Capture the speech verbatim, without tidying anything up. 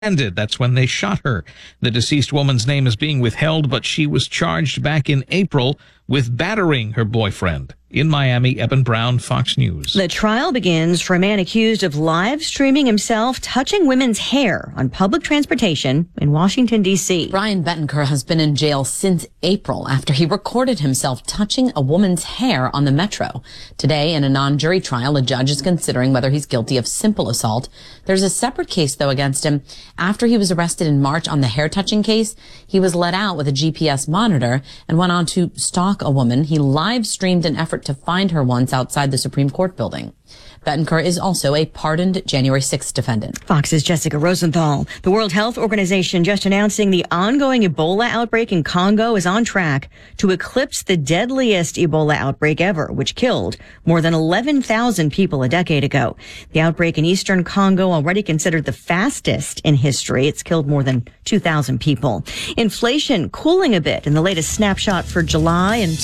ended. That's when they shot her. The deceased woman's name is being withheld, but she was charged back in April with battering her boyfriend. In Miami, Eben Brown, Fox News. The trial begins for a man accused of live streaming himself touching women's hair on public transportation in Washington, D C. Brian Bettencourt has been in jail since April after he recorded himself touching a woman's hair on the metro. Today, in a non-jury trial, a judge is considering whether he's guilty of simple assault. There's a separate case, though, against him. After he was arrested in March on the hair-touching case, he was let out with a G P S monitor and went on to stalk a woman. He live-streamed an effort to find her once outside the Supreme Court building. Bettencourt is also a pardoned January sixth defendant. Fox's Jessica Rosenthal. The World Health Organization just announcing the ongoing Ebola outbreak in Congo is on track to eclipse the deadliest Ebola outbreak ever, which killed more than eleven thousand people a decade ago. The outbreak in eastern Congo, already considered the fastest in history. It's killed more than two thousand people. Inflation cooling a bit in the latest snapshot for July, and